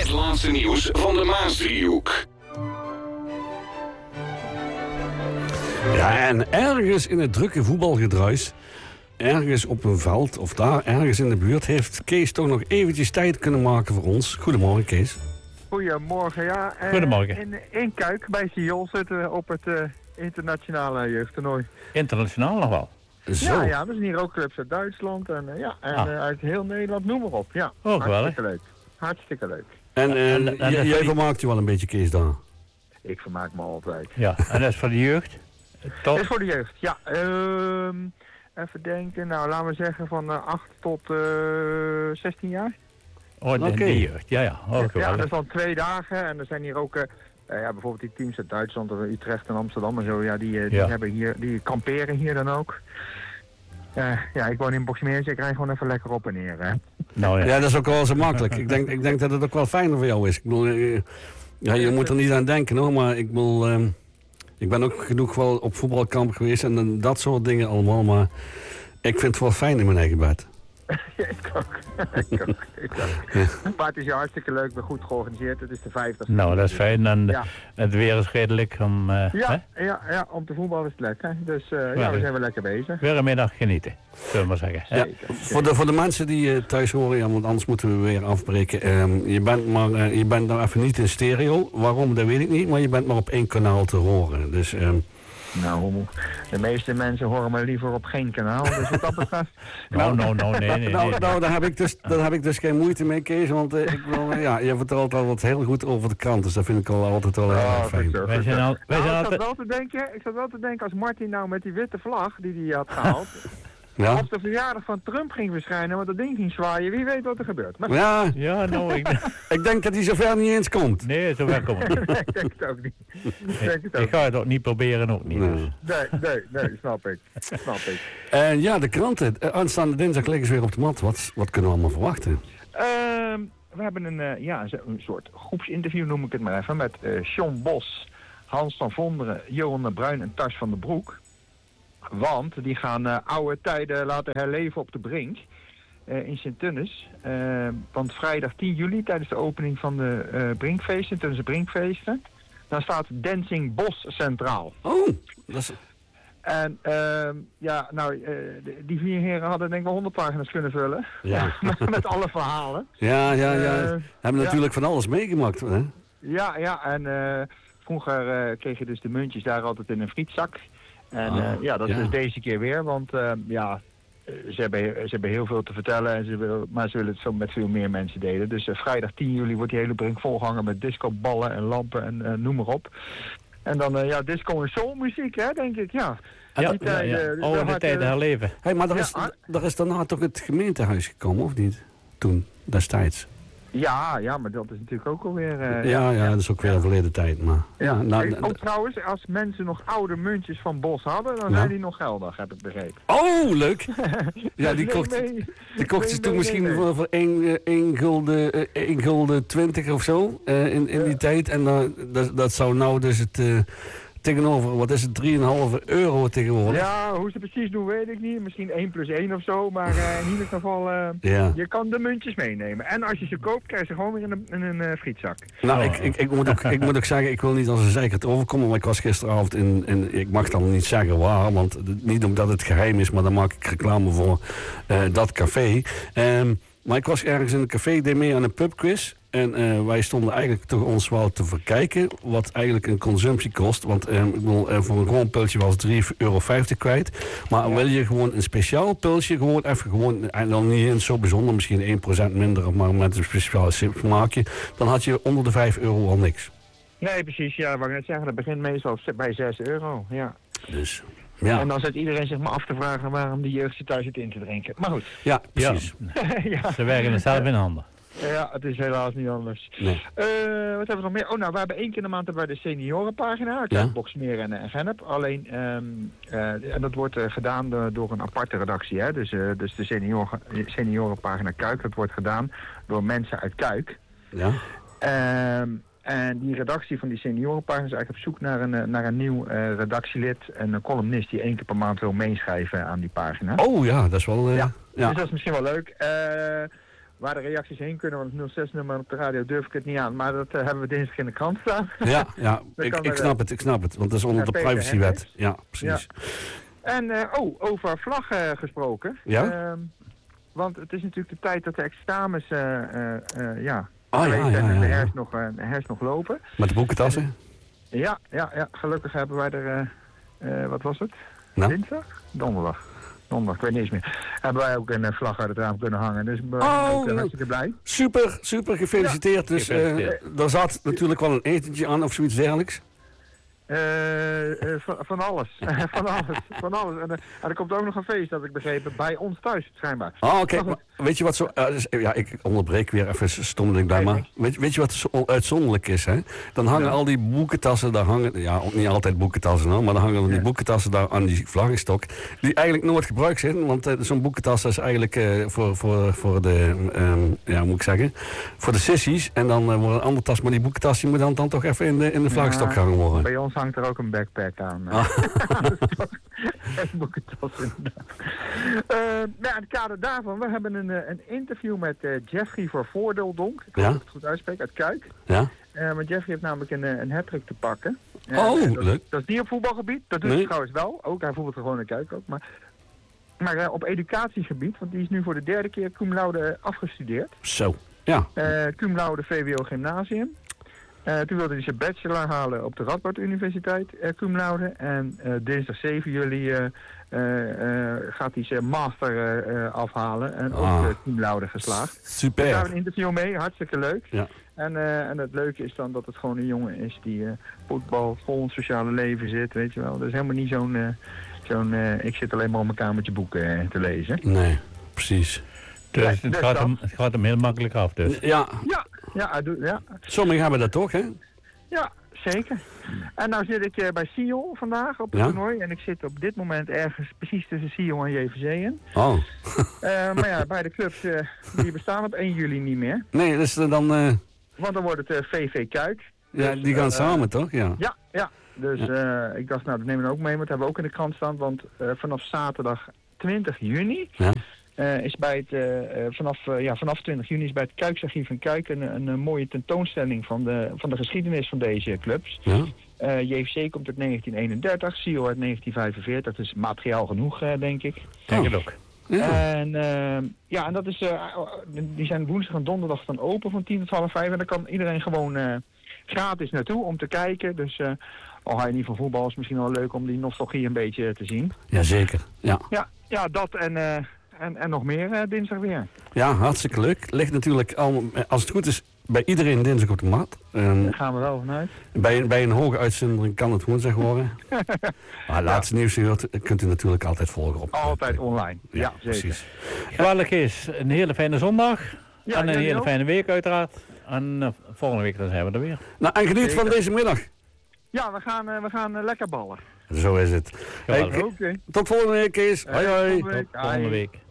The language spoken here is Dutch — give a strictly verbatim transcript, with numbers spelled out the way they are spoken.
Het laatste nieuws van de Maasdriehoek. Ja, en ergens in het drukke voetbalgedruis, ergens op een veld of daar ergens in de buurt, heeft Kees toch nog eventjes tijd kunnen maken voor ons. Goedemorgen, Kees. Goedemorgen, ja. Uh, Goedemorgen. In, in Kuik bij Sion zitten we op het uh, internationale jeugdtoernooi. Internationaal nog wel? Zo. Ja, ja, we zien hier ook clubs uit Duitsland en, uh, ja, en Ah. uh, uit heel Nederland, noem maar op. Ja, Oh, geweldig. hartstikke leuk. Hartstikke leuk. En, uh, En- en- j- en- jij vermaakt je wel een beetje, Kees, daar. Ik vermaak me altijd. Ja, en dat is voor de jeugd? Dit Top. is voor de jeugd, ja. Ehm even denken, nou laten we zeggen van uh, acht tot uh, zestien jaar. Oh, de, Oké. de jeugd, ja, ja. Oh, Ja, dat geweldig. is dan twee dagen en er zijn hier ook, uh, uh, ja, bijvoorbeeld die teams uit Duitsland, of Utrecht en Amsterdam en zo, ja, die, uh, die, Ja. hebben hier, die kamperen hier dan ook. Uh, ja, ik woon in Boxmeer, dus ik rij gewoon even lekker op en neer, hè. Nou ja. Ja, dat is ook wel zo makkelijk. ik, denk, ik denk dat het ook wel fijner voor jou is. Ik bedoel, eh, ja, je moet er niet aan denken hoor, maar ik bedoel, eh, ik ben ook genoeg wel op voetbalkamp geweest en dan dat soort dingen allemaal, maar ik vind het wel fijn in mijn eigen bed. Ja, ik ook. ik ook. Ik ook. Maar het is hier hartstikke leuk, weer goed georganiseerd. Het is de vijftigste. Nou, dat is fijn. En Ja. het weer is redelijk om... eh, Ja, hè? ja, ja, om te voetballen is het lekker. Dus uh, ja, Ja, we zijn wel lekker bezig. Weer een middag genieten, zullen we maar zeggen. hè? Ja, Zeker. voor, de, voor de mensen die uh, thuis horen, ja, want anders moeten we weer afbreken. Ehm, je bent maar uh, je bent nou even niet in stereo. Waarom, dat weet ik niet. Maar je bent maar op één kanaal te horen. Dus ehm, Nou, de meeste mensen horen me liever op geen kanaal. Dus wat dat betreft... Nou, nou, nou, nee, nee. nou, nee. nou daar, heb ik dus, daar heb ik dus geen moeite mee, Kees. Want uh, ik wil, uh, ja, je vertelt al wat heel goed over de krant. Dus dat vind ik al altijd wel heel Oh, erg fijn. goed zo, Wij goed zijn zo. al- wij Nou, zijn ik zat altijd- wel te denken, ik zat wel te denken als Martin nou met die witte vlag die hij had gehaald, Ja? op de verjaardag van Trump ging verschijnen, want dat ding ging zwaaien, wie weet wat er gebeurt. Maar Ja, Ja, nou, ik... ik denk dat hij zover niet eens komt. Nee, zo ver komt het niet. nee, ik denk het ook niet. Ik denk het ook Ik ga het ook niet proberen, ook niet. Nee. Dus. Nee, nee, nee, snap ik. Snap ik. En ja, de kranten. Uh, aanstaande dinsdag liggen ze weer op de mat. Wat, wat kunnen we allemaal verwachten? Ehm, we hebben een, uh, ja, zo- een soort groepsinterview, noem ik het maar even, met uh, Sean Bos, Hans van Vonderen, Johan de Bruin en Tars van den Broek. Want die gaan uh, oude tijden laten herleven op de Brink uh, in Sint-Tunis. Uh, want vrijdag tien juli, tijdens de opening van de uh, Brinkfeesten, Tunnelse Brinkfeesten, dan staat Dancing Bos centraal. Oh, dat is... En uh, ja, nou, uh, die vier heren hadden denk ik wel honderd pagina's kunnen vullen. Ja. Met alle verhalen. Ja, ja, ja. Eh, We hebben ja. natuurlijk van alles meegemaakt. Hè? Ja, ja, en uh, vroeger uh, kreeg je dus de muntjes daar altijd in een frietzak. En uh, Ah, ja, dat ja. is dus deze keer weer, want uh, ja, uh, ze hebben, ze hebben heel veel te vertellen, en ze wil, maar ze willen het zo met veel meer mensen delen. Dus uh, vrijdag tien juli wordt die hele brink volgehangen met discoballen en lampen en uh, noem maar op. En dan, uh, ja, disco en soulmuziek, hè, denk ik, ja. Ja, Die ja, tijden, ja. dus Oh, daar de had, tijden uh, herleven. Hey, maar er Ja, is, ah. er is daarna toch het gemeentehuis gekomen, of niet? Toen, destijds. Ja, ja, maar dat is natuurlijk ook alweer... Uh, ja, ja, dat is ook weer een verleden tijd. Maar, Ja, nou, ik, ook trouwens, als mensen nog oude muntjes van Bos hadden, dan Ja. zijn die nog geldig, heb ik begrepen. oh, leuk! Ja, die Nee, kocht, nee. die kocht Nee, ze toen nee, misschien nee, nee. voor, voor één gulden, eh, één gulden twintig of zo eh, in, in die Ja. tijd. En dan dat, dat zou nou dus het eh, tegenover, wat is het, drie komma vijf euro tegenwoordig. Ja, hoe ze precies doen weet ik niet. Misschien één plus één of zo, maar uh, in ieder geval, uh, Ja. je kan de muntjes meenemen. En als je ze koopt, krijg je ze gewoon weer in een, in een uh, frietzak. Nou, Oh. ik, ik, ik, moet ook, ik moet ook zeggen, ik wil niet als een zeikert overkomen, maar ik was gisteravond in, in, ik mag dan niet zeggen waar, want het- niet omdat het geheim is, maar dan maak ik reclame voor uh, dat café. Um, maar ik was ergens in een café, deed mee aan een pubquiz. En uh, wij stonden eigenlijk toch ons wel te verkijken wat eigenlijk een consumptie kost. Want uh, ik bedoel, uh, voor een gewoon pilsje was drie euro vijftig kwijt. Maar Ja. wil je gewoon een speciaal pilsje, gewoon even gewoon, en dan niet eens zo bijzonder, misschien één procent minder, maar met een speciaal smaakje, dan had je onder de vijf euro al niks. Nee, precies. Ja, wat ik net zeggen, dat begint meestal bij zes euro. Ja. Dus, ja, En dan zit iedereen zich maar af te vragen waarom die jeugd zit thuis zit in te drinken. Maar goed. ja Ja, precies. ja. ze werken het zelf in handen. Ja, het is helaas niet anders. Nee. Uh, wat hebben we nog meer? Oh, nou, we hebben één keer in de maand hebben wij de seniorenpagina. Ja. Boxmeer en, en Gennep. Alleen, um, uh, en dat wordt uh, gedaan uh, door een aparte redactie. Hè? Dus, uh, dus de senioren, seniorenpagina Kuik, dat wordt gedaan door mensen uit Kuik. Ja. Um, en die redactie van die seniorenpagina is eigenlijk op zoek naar een, naar een nieuw uh, redactielid. Een columnist die één keer per maand wil meeschrijven aan die pagina. Oh ja, dat is wel... Uh, Ja. ja. Dus dat is misschien wel leuk. Uh, waar de reacties heen kunnen, want het nul zes nummer op de radio durf ik het niet aan. Maar dat uh, hebben we dinsdag in de krant staan. Ja, ja. ik, kan ik er, snap het, ik snap het. Want dat is onder Ja, de Peter privacywet. Hendricks. Ja, precies. En, uh, oh, over vlaggen gesproken. Ja? Uh, want het is natuurlijk de tijd dat de examens, uh, uh, uh, ja, Ah, ja, geweest zijn ja, en de ja. herfst nog, uh, de herfst nog lopen. Met de boekentassen? Ja, ja, ja, gelukkig hebben wij er, uh, uh, wat was het? Nou? Dinsdag? Donderdag. Donderdag, ik weet niet eens meer. Hebben wij ook een uh, vlag uit het raam kunnen hangen. Dus ik ben Oh, ook uh, nou. hartstikke blij. Super, super gefeliciteerd. Dus eh Gefeliciteerd. daar zat natuurlijk wel een etentje aan of zoiets dergelijks. Uh, uh, van, van alles. van alles. Van alles. En, uh, en er komt ook nog een feest, dat ik begrepen, bij ons thuis, schijnbaar. Ah, oké. Maar goed. maar Weet je wat zo... uh, dus, ja, ik onderbreek weer even stommeling bij, Nee, maar... niks. Weet, weet je wat zo uitzonderlijk is, hè? Dan hangen Ja. al die boekentassen, daar hangen... Ja, ook niet altijd boekentassen, hoor, maar dan hangen die Ja. boekentassen daar aan die vlaggenstok. Die eigenlijk nooit gebruikt zijn, want uh, zo'n boekentas is eigenlijk uh, voor, voor, voor de... Um, ja, hoe moet ik zeggen? Voor de sissies. En dan uh, wordt een andere tas, maar die boekentas die moet dan, dan toch even in de, in de vlaggenstok Ja. gehangen worden. Bij ons hangt er ook een backpack aan. Ah. Een boekentas inderdaad. Uh, nou, in het kader daarvan, we hebben een, uh, een interview met uh, Jeffrey voor Voordeeldonk. Ik hoop Ja. dat ik het goed uitspreek, uit Kuik. Ja? Uh, maar Jeffrey heeft namelijk een, uh, een hat-trick te pakken. Uh, Oh, en dat, leuk. Dat is niet op voetbalgebied, dat doet Nee. hij trouwens wel. Ook, hij voetbalt er gewoon in Kuik ook. Maar, maar uh, op educatiegebied, want die is nu voor de derde keer cum laude afgestudeerd. Zo. Ja. Uh, cum laude V W O Gymnasium. Uh, toen wilde hij zijn bachelor halen op de Radboud Universiteit, uh, cum laude. En uh, dinsdag zeven juli uh, uh, uh, gaat hij zijn master uh, uh, afhalen. En ook Ah. uh, cum laude geslaagd. Daar Super. hebben we een interview mee, hartstikke leuk. Ja. En, uh, en het leuke is dan dat het gewoon een jongen is die uh, voetbal vol het sociale leven zit, weet je wel. Dat is helemaal niet zo'n, uh, zo'n uh, ik zit alleen maar op mijn kamertje boeken uh, te lezen. Nee, precies. Dus Ja, het, dus gaat dat. hem, het gaat hem heel makkelijk af dus. Ja, Ja, ja, hij doet- ja, sommigen hebben dat toch, hè? ja, zeker. En nou zit ik uh, bij Sion vandaag op het Ja? toernooi. En ik zit op dit moment ergens precies tussen Sion en J V C in. Oh. Uh, maar ja, beide clubs uh, die bestaan op één juli niet meer. Nee, dus uh, dan... uh, Want dan wordt het uh, V V Kuik. ja, Dus, die gaan uh, samen, toch? Ja. Ja, ja. Dus uh, ik dacht, nou, dat nemen we ook mee. Want dat hebben we ook in de krant staan. Want uh, vanaf zaterdag twintig juni... Ja. Uh, is bij het, uh, uh, vanaf, uh, ja, vanaf twintig juni is bij het Kuiksarchief in Kuik een, een, een mooie tentoonstelling van de, van de geschiedenis van deze clubs. Ja. Uh, J V C komt uit negentien eenendertig, C I O uit negentien vijfenveertig. Dat is materiaal genoeg, uh, denk ik. Denk Oh. het ook. Ja. En, uh, ja, en dat is, uh, die zijn woensdag en donderdag dan open van tien tot half vijf. En daar kan iedereen gewoon uh, gratis naartoe om te kijken. Dus uh, al ga je niet van voetbal, is het misschien wel leuk om die nostalgie een beetje te zien. Jazeker. Ja. Ja, ja dat en, uh, en, en nog meer uh, dinsdag weer. Ja, hartstikke leuk. Ligt natuurlijk allemaal, als het goed is, bij iedereen dinsdag op de mat. En Daar gaan we wel vanuit. bij, bij een hoge uitzending kan het woensdag worden. Maar laatste nieuws hoort, kunt u natuurlijk altijd volgen op. Altijd online. Ja, Ja, zeker. precies. Geweldig is, een hele fijne zondag. Ja, en een jullie hele ook? fijne week uiteraard. En uh, volgende week dan zijn we er weer. Nou, en geniet van Zeker. deze middag. Ja, we gaan, uh, we gaan uh, lekker ballen. Zo is het. Geweldig. Hey, Oké. tot volgende week, Kees. Hoi, hoi. Volgende week. Volgende Hoi. week.